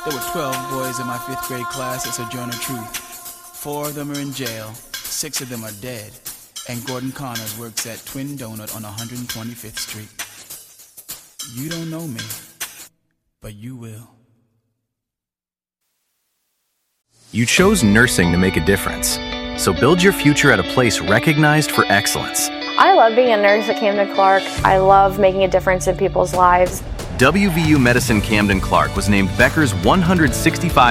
There were 12 boys in my 5th grade class at Sojourner Truth. 4 of them are in jail, 6 of them are dead, and Gordon Connors works at Twin Donut on 125th Street. You don't know me, but you will. You chose nursing to make a difference, so build your future at a place recognized for excellence. I love being a nurse at Camden Clark. I love making a difference in people's lives. WVU Medicine Camden Clark was named Becker's 165